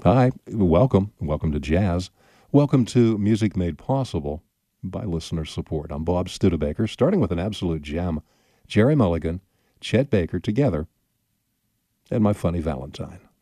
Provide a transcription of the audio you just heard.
Hi, welcome. Welcome to Jazz. Welcome to Music Made Possible by listener support. I'm Bob Studebaker, starting with an absolute gem. Jerry Mulligan, Chet Baker together, and My Funny Valentine.